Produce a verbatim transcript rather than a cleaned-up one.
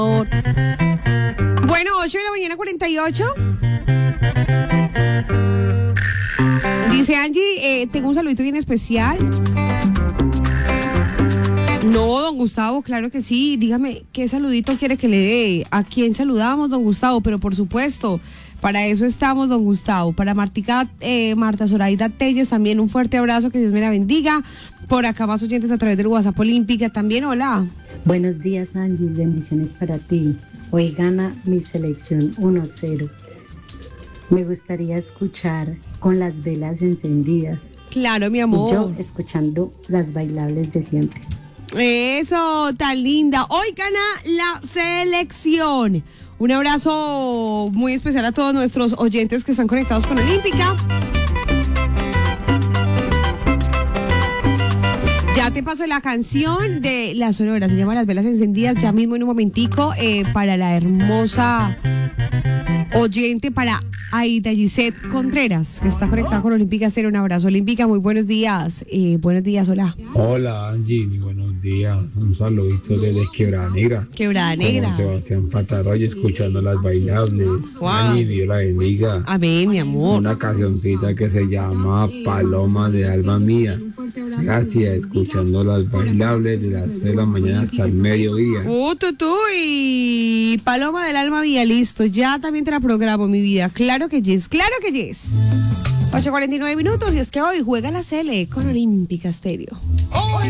Bueno, ocho de la mañana, cuarenta y ocho. Dice Angie, eh, tengo un saludito bien especial. No, don Gustavo, claro que sí. Dígame, ¿qué saludito quiere que le dé? ¿A quién saludamos, don Gustavo? Pero por supuesto, para eso estamos, don Gustavo. Para Martica, eh, Marta Zoraida Telles, también un fuerte abrazo, que Dios me la bendiga. Por acá más oyentes a través del WhatsApp Olímpica también, hola. Buenos días, Angie, bendiciones para ti. Hoy gana mi selección uno cero. Me gustaría escuchar Con las velas encendidas. Claro, mi amor. Y yo escuchando las bailables de siempre. Eso, tan linda. Hoy gana la selección. Un abrazo muy especial a todos nuestros oyentes que están conectados con Olímpica. Ya te paso la canción de la Sonora, se llama Las Velas Encendidas, ya mismo en un momentico, eh, para la hermosa oyente, para Aida Gisette Contreras, que está conectada con Olímpica Cero. Un abrazo, Olímpica, muy buenos días. Eh, buenos días, hola. Hola, Angie, muy buenos días. Un saludito desde Quebrada Negra. Quebrada Negra. Como Sebastián Fatarroyo, escuchando las bailables. Wow. Angie, Dios la bendiga. Amén, mi amor. Una cancioncita que se llama Paloma de Alma Mía. Gracias, escuchando las bailables de las seis de la mañana hasta el mediodía. ¡Uh, tutuy! Paloma del alma mía, listo. Ya también te la programo, mi vida. Claro que yes, claro que yes. ocho cuarenta y nueve minutos, y es que hoy juega la Sele con Olímpica Estéreo.